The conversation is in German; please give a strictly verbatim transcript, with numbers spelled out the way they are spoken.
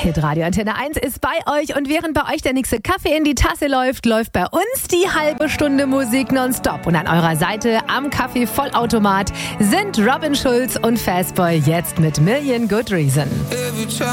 Hitradio Antenne eins ist bei euch und während bei euch der nächste Kaffee in die Tasse läuft, läuft bei uns die halbe Stunde Musik nonstop. Und an eurer Seite am Kaffee-Vollautomat sind Robin Schulz und Fastboy jetzt mit Million Good Reason.